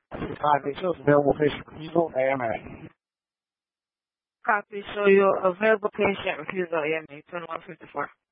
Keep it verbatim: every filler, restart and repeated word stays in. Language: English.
Copy shows available patient refusal, A M A. Copy, show you available patient refusal, A M A twenty-one fifty-four.